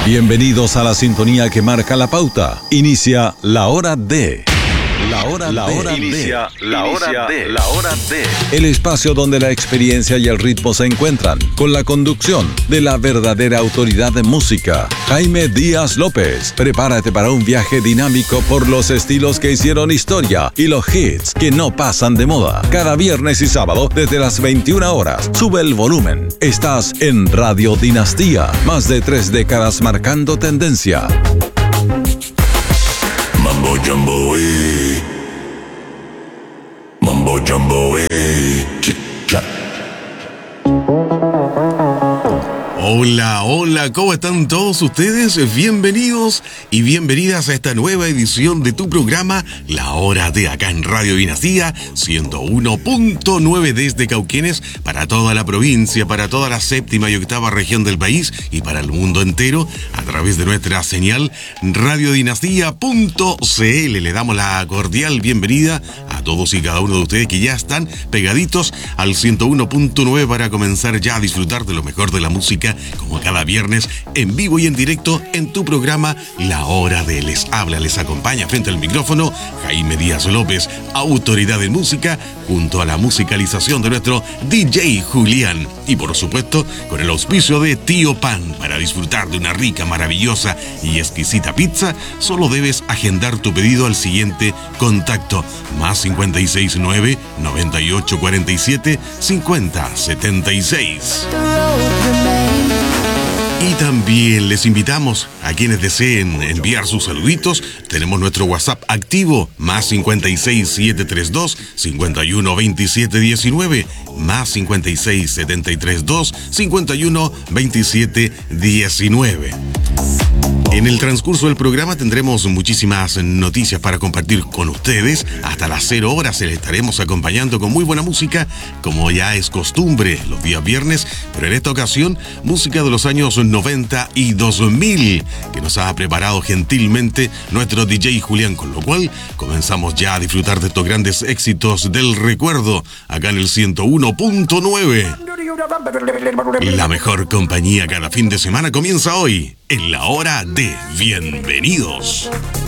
Bienvenidos a la sintonía que marca la pauta. Inicia la hora D. La hora D. El espacio donde la experiencia y el ritmo se encuentran, con la conducción de la verdadera autoridad de música, Jaime Díaz López. Prepárate para un viaje dinámico por los estilos que hicieron historia y los hits que no pasan de moda. Cada viernes y sábado desde las 21 horas. Sube el volumen. Estás en Radio Dinastía. Más de 3 décadas marcando tendencia. Mambo Jumbo, Mambo Jumbo, Hola, ¿cómo están todos ustedes? Bienvenidos y bienvenidas a esta nueva edición de tu programa La Hora de acá en Radio Dinastía 101.9 desde Cauquenes para toda la provincia, para toda la séptima y octava región del país y para el mundo entero a través de nuestra señal radiodinastía.cl. Le damos la cordial bienvenida a todos y cada uno de ustedes que ya están pegaditos al 101.9 para comenzar ya a disfrutar de lo mejor de la música como cada viernes en vivo y en directo en tu programa La Hora de. Les habla, les acompaña frente al micrófono Jaime Díaz López, autoridad en música, junto a la musicalización de nuestro DJ Julián y por supuesto con el auspicio de Tío Pan. Para disfrutar de una rica, maravillosa y exquisita pizza solo debes agendar tu pedido al siguiente contacto: más 569 9847 5076. Y también les invitamos a quienes deseen enviar sus saluditos. Tenemos nuestro WhatsApp activo, más 56 732 51 27 19, más 56 732 51 27 19. En el transcurso del programa tendremos muchísimas noticias para compartir con ustedes. Hasta las 0 horas les estaremos acompañando con muy buena música, como ya es costumbre los días viernes, pero en esta ocasión música de los años 90 y 2000 que nos ha preparado gentilmente nuestro DJ Julián, con lo cual comenzamos ya a disfrutar de estos grandes éxitos del recuerdo acá en el 101.9. La mejor compañía cada fin de semana comienza hoy en La Hora de. Bienvenidos.